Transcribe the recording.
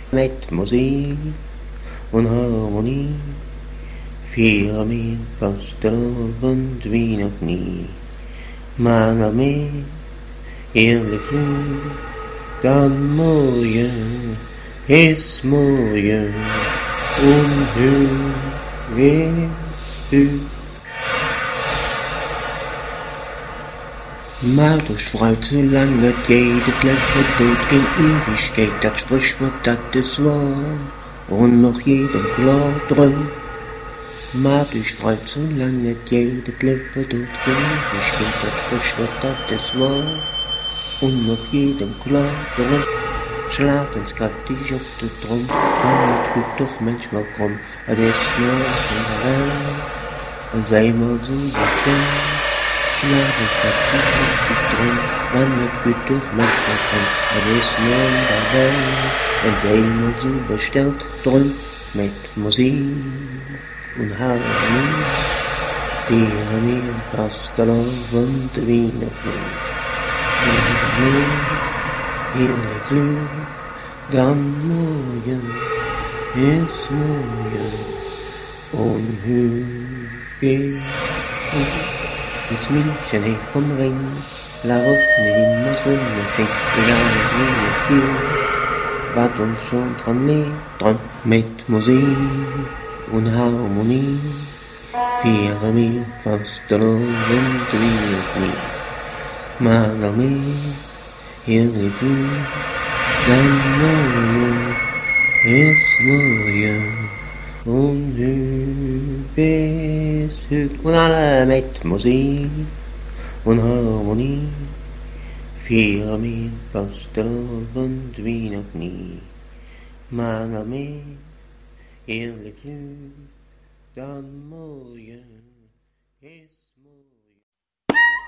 Mit Musik und Harmonie feiern wir Fastenabend wie noch nie. Mange eerlijk vloed am Morgen ist Morgen unhörig. Macht euch frei, zu lange geht, das Leben tut kein Ewigkeit, das Sprichwort, das ist wahr, und noch jedem klar drin. Macht euch frei, zu lange geht, das Leben tut kein Ewigkeit, das Sprichwort, das ist wahr, und noch jedem klar drin. Schlag ins kräftig auf den Drum, man wird gut doch manchmal krumm, das ist nur in der Welt, und sei mal so befreit. Schlag ins kräftig auf den Drum, man wird gut doch manchmal krumm, das ist nur in der Welt, und sei mal so bestellt drum, mit Musik und Harmonie, feiern wir Fastenabend wie noch nie. Eerlijk vloed, dan morgen is morgen onheurig. Iets München heeft vom Ring, laat niet immer so Maschine, egal wie het geht, wat uns schon dran liegt, dran mit Musik und Harmonie, feiern wir Fastenabend wie noch nie. Mager mehr, eerlijk vloed, dan morgen is morgen onheurig. Und alle mit Musik und Harmonie feiern wir Fastenabend wie noch nie. Mager mehr, eerlijk vloed, dan morgen is morgen.